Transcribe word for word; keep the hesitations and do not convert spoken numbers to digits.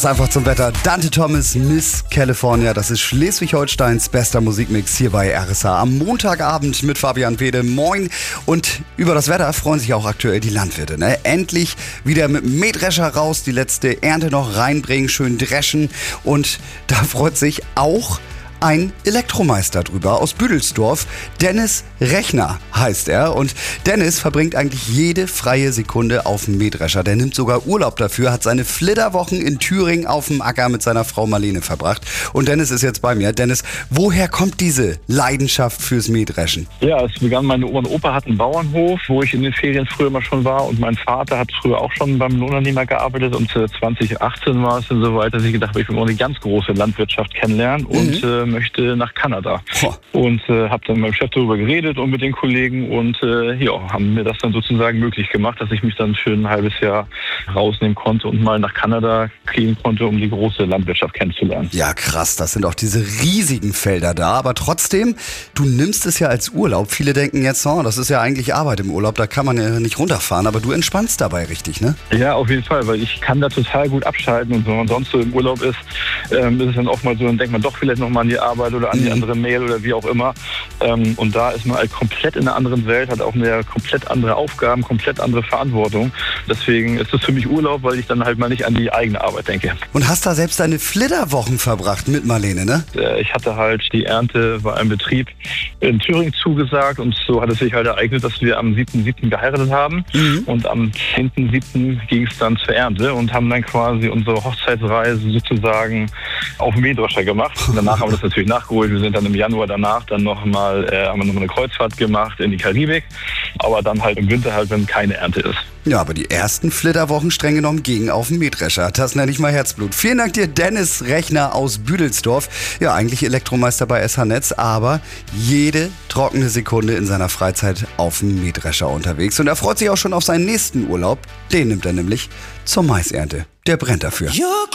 Einfach zum Wetter. Dante Thomas, Miss California. Das ist Schleswig-Holsteins bester Musikmix hier bei R S H am Montagabend mit Fabian Pede. Moin. Und über das Wetter freuen sich auch aktuell die Landwirte. Ne? Endlich wieder mit dem Mähdrescher raus, die letzte Ernte noch reinbringen, schön dreschen. Und da freut sich auch ein Elektromeister drüber aus Büdelsdorf. Dennis Rechner heißt er. Und Dennis verbringt eigentlich jede freie Sekunde auf dem Mähdrescher. Der nimmt sogar Urlaub dafür, hat seine Flitterwochen in Thüringen auf dem Acker mit seiner Frau Marlene verbracht. Und Dennis ist jetzt bei mir. Dennis, woher kommt diese Leidenschaft fürs Mähdreschen? Ja, es begann, meine Oma und Opa hatten einen Bauernhof, wo ich in den Ferien früher mal schon war. Und mein Vater hat früher auch schon beim Lohnunternehmer gearbeitet. Und zwanzig achtzehn war es dann so weit, dass ich gedacht habe, ich will mal eine ganz große Landwirtschaft kennenlernen. Mhm. Und äh, möchte nach Kanada. Oh. Und äh, habe dann mit meinem Chef darüber geredet und mit den Kollegen und äh, ja, haben mir das dann sozusagen möglich gemacht, dass ich mich dann für ein halbes Jahr rausnehmen konnte und mal nach Kanada gehen konnte, um die große Landwirtschaft kennenzulernen. Ja, krass, das sind auch diese riesigen Felder da, aber trotzdem, du nimmst es ja als Urlaub. Viele denken jetzt, oh, das ist ja eigentlich Arbeit im Urlaub, da kann man ja nicht runterfahren, aber du entspannst dabei richtig, ne? Ja, auf jeden Fall, weil ich kann da total gut abschalten und wenn man sonst so im Urlaub ist, ähm, ist es dann oft mal so, dann denkt man doch vielleicht nochmal an die Arbeit oder an die andere Mail oder wie auch immer. Ähm, und da ist man halt komplett in einer anderen Welt, hat auch eine komplett andere Aufgaben, komplett andere Verantwortung. Deswegen ist es für mich Urlaub, weil ich dann halt mal nicht an die eigene Arbeit denke. Und hast da selbst deine Flitterwochen verbracht mit Marlene, ne? Äh, ich hatte halt die Ernte bei einem Betrieb in Thüringen zugesagt und so hat es sich halt ereignet, dass wir am siebten siebten geheiratet haben. Mhm. Und am zehnten siebten ging es dann zur Ernte und haben dann quasi unsere Hochzeitsreise sozusagen auf dem Mähdrescher gemacht. Und danach haben wir das natürlich nachgeholt. Wir sind dann im Januar danach dann nochmal, äh, haben wir nochmal eine Kreuzfahrt gemacht in die Karibik, aber dann halt im Winter halt, wenn keine Ernte ist. Ja, aber die ersten Flitterwochen streng genommen gingen auf den Mähdrescher. Das nenne ich mal Herzblut. Vielen Dank dir, Dennis Rechner aus Büdelsdorf. Ja, eigentlich Elektromeister bei S H Netz, aber jede trockene Sekunde in seiner Freizeit auf dem Mähdrescher unterwegs. Und er freut sich auch schon auf seinen nächsten Urlaub. Den nimmt er nämlich zur Maisernte. Der brennt dafür.